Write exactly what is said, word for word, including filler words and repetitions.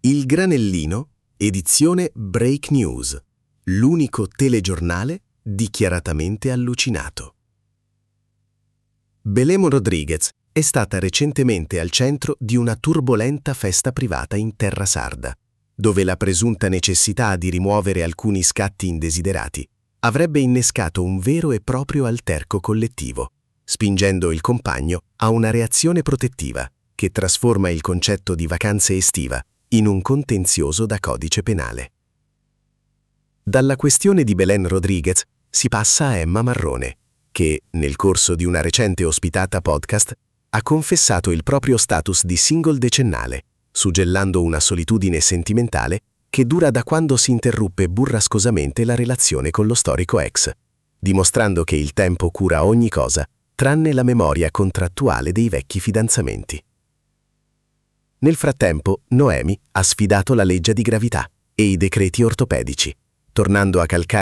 Il Granellino, edizione Break News, l'unico telegiornale dichiaratamente allucinato. Belén Rodríguez è stata recentemente al centro di una turbolenta festa privata in terra sarda, dove la presunta necessità di rimuovere alcuni scatti indesiderati avrebbe innescato un vero e proprio alterco collettivo, spingendo il compagno a una reazione protettiva che trasforma il concetto di vacanze estiva in un contenzioso da codice penale. Dalla questione di Belén Rodríguez si passa a Emma Marrone, che, nel corso di una recente ospitata podcast, ha confessato il proprio status di single decennale, suggellando una solitudine sentimentale che dura da quando si interruppe burrascosamente la relazione con lo storico ex, dimostrando che il tempo cura ogni cosa, tranne la memoria contrattuale dei vecchi fidanzamenti. Nel frattempo, Noemi ha sfidato la legge di gravità e i decreti ortopedici, tornando a calcare